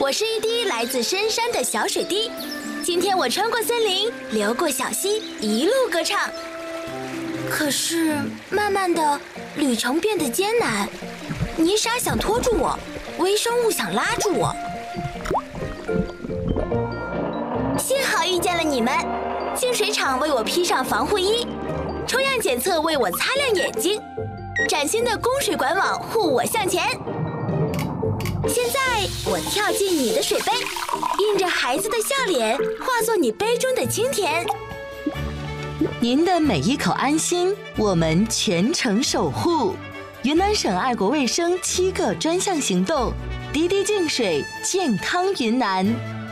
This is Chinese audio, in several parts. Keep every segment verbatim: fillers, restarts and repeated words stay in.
我是一滴来自深山的小水滴。今天我穿过森林，流过小溪，一路歌唱。可是慢慢的，旅程变得艰难，泥沙想拖住我，微生物想拉住我。幸好遇见了你们，净水厂为我披上防护衣，抽样检测为我擦亮眼睛，崭新的供水管网护我向前。现在我跳进你的水杯，印着孩子的笑脸，化作你杯中的清甜。 您的每一口安心，我们全程守护。云南省爱国卫生七个专项行动，滴滴净水，健康云南。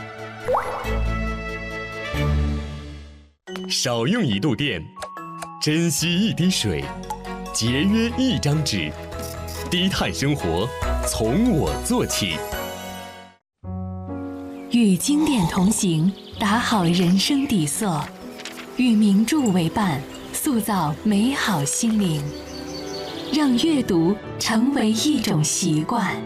少用一度电，珍惜一滴水，节约一张纸，低碳生活从我做起。 与经典同行，打好人生底色；与名著为伴，塑造美好心灵。让阅读成为一种习惯。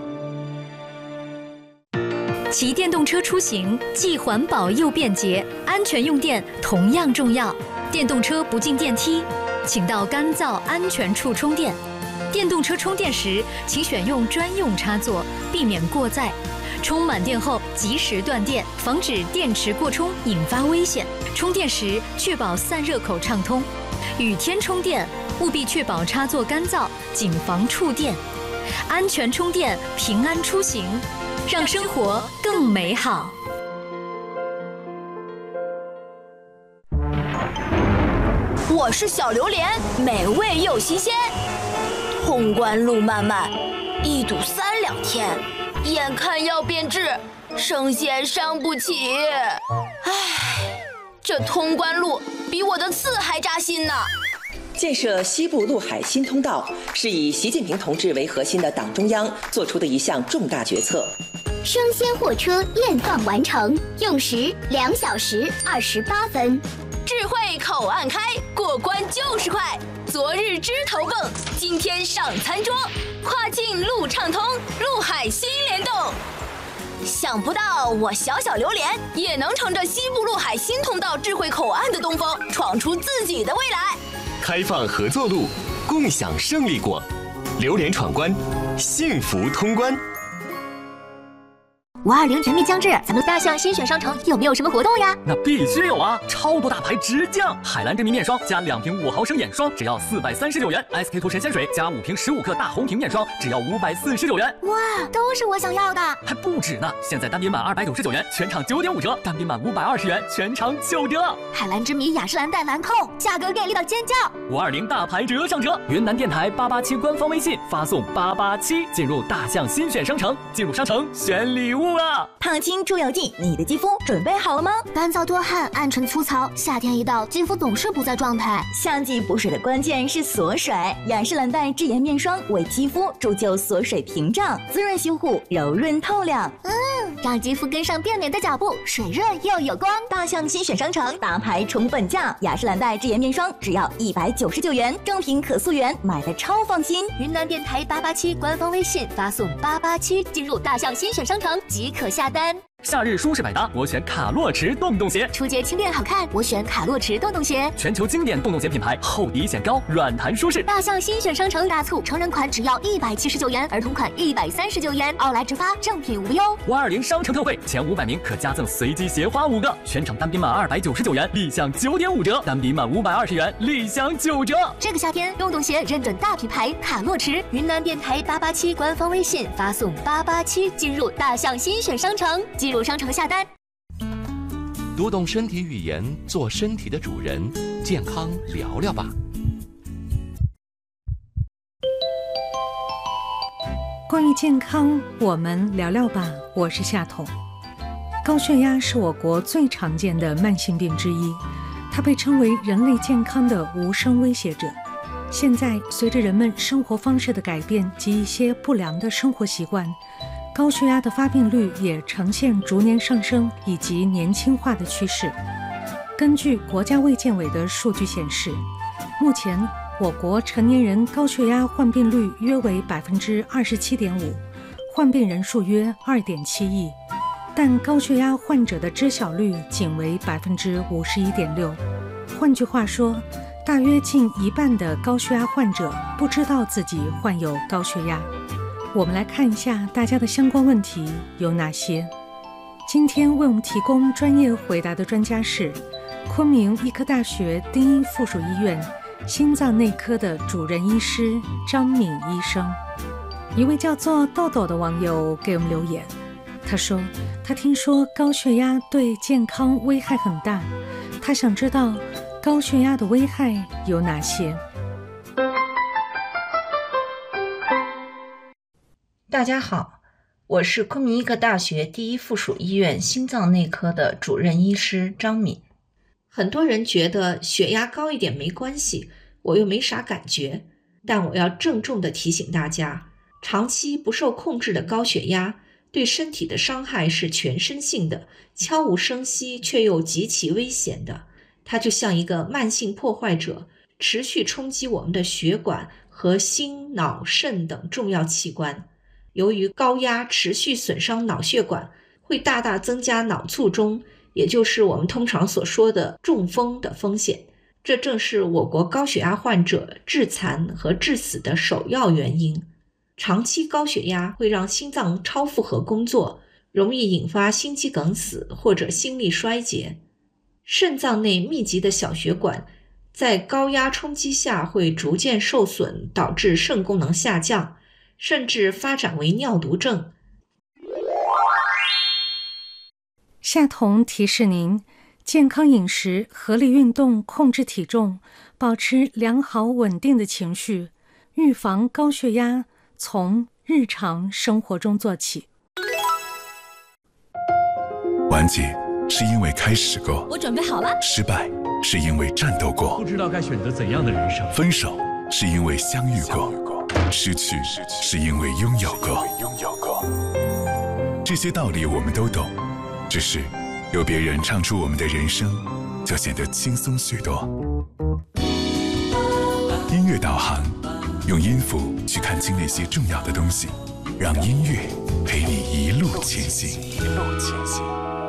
骑电动车出行既环保又便捷，安全用电同样重要。电动车不进电梯，请到干燥安全处充电。电动车充电时，请选用专用插座，避免过载。充满电后及时断电，防止电池过充引发危险。充电时确保散热口畅通。雨天充电务必确保插座干燥，谨防触电。安全充电，平安出行，让生活更美好。 我是小榴莲，美味又新鲜。通关路漫漫，一堵三两天，眼看要变质，生鲜伤不起。唉，这通关路比我的刺还扎心呢。 建设西部陆海新通道是以习近平同志为核心的党中央做出的一项重大决策。 生鲜货车验放完成，用时两小时二十八分。 智慧口岸开，过关就是快。昨日枝头蹦，今天上餐桌。跨境路畅通，陆海新联动。想不到我小小榴莲也能乘着西部陆海新通道智慧口岸的东风，闯出自己的未来。 开放合作路，共享胜利果。榴莲闯关，幸福通关。 五二零全面将至，咱们大象新选商城有没有什么活动呀？ 那必须有啊！超多大牌直降，海蓝之谜面霜加两瓶五毫升眼霜，只要四百三十九元 ；S K two 神仙水加五瓶十五克大红瓶面霜，只要五百四十九元。 哇，都是我想要的！ 还不止呢！现在单品满二百九十九元，全场九点五折；单品满五百二十元，全场九折。 海蓝之谜雅诗兰黛兰蔻，价格给力到尖叫！ 五二零大牌折上车，云南电台八八七官方微信发送八八七进入大象新选商城，进入商城选礼物啊！ 烫青助油剂，你的肌肤准备好了吗？ 干燥多汗，暗沉粗糙，夏天一到，肌肤总是不在状态。 夏季补水的关键是锁水，雅诗兰黛智妍面霜为肌肤铸就锁水屏障，滋润修护，柔润透亮。 嗯，让肌肤跟上变美的脚步，水润又有光。 大象新选商城大牌重本价，雅诗兰黛智妍面霜只要一百九十九元，正品可溯源，买的超放心。 云南电台八八七官方微信发送八八七进入大象新选商城即可下单。 夏日舒适百搭，我选卡洛驰洞洞鞋； 初阶轻便好看，我选卡洛驰洞洞鞋。 全球经典洞洞鞋品牌，厚底显高，软弹舒适。 大象新选商城大促，成人款只要一百七十九元，儿童款一百三十九元，奥莱直发，正品无忧。 五二零商城特惠，前五百名可加赠随机鞋花五个，全场单品满二百九十九元，立享九点五折；单品满五百二十元，立享九折。 这个夏天，洞洞鞋认准大品牌卡洛驰。云南电台八八七官方微信发送八八七进入大象新选商城，进入商城下单。 读懂身体语言，做身体的主人，健康聊聊吧。 关于健康，我们聊聊吧。我是夏彤。高血压是我国最常见的慢性病之一，它被称为人类健康的无声威胁者。现在，随着人们生活方式的改变及一些不良的生活习惯，高血压的发病率也呈现逐年上升以及年轻化的趋势。根据国家卫健委的数据显示，目前我国成年人高血压患病率约为百分之二十七点五，患病人数约二点七亿。 但高血压患者的知晓率仅为百分之五十一点六。换句话说，大约近一半的高血压患者不知道自己患有高血压。我们来看一下大家的相关问题有哪些。今天为我们提供专业回答的专家是昆明医科大学第一附属医院心脏内科的主任医师张敏医生。一位叫做豆豆的网友给我们留言，他说他听说高血压对健康危害很大，他想知道高血压的危害有哪些。 大家好，我是昆明医科大学第一附属医院心脏内科的主任医师张敏。很多人觉得血压高一点没关系，我又没啥感觉，但我要郑重地提醒大家，长期不受控制的高血压对身体的伤害是全身性的，悄无声息却又极其危险的。它就像一个慢性破坏者，持续冲击我们的血管和心、脑、肾等重要器官。由于高压持续损伤脑血管，会大大增加脑卒中，也就是我们通常所说的中风的风险。这正是我国高血压患者致残和致死的首要原因。长期高血压会让心脏超负荷工作，容易引发心肌梗死或者心力衰竭。肾脏内密集的小血管在高压冲击下会逐渐受损，导致肾功能下降，甚至发展为尿毒症。 夏彤提示您，健康饮食、合理运动、控制体重，保持良好稳定的情绪，预防高血压，从日常生活中做起。 完结是因为开始过， 我准备好了。 失败是因为战斗过， 不知道该选择怎样的人生。 分手是因为相遇过，失去是因为拥有过。这些道理我们都懂，只是有别人唱出我们的人生，就显得轻松许多。音乐导航，用音符去看清那些重要的东西，让音乐陪你一路前行。一路前行。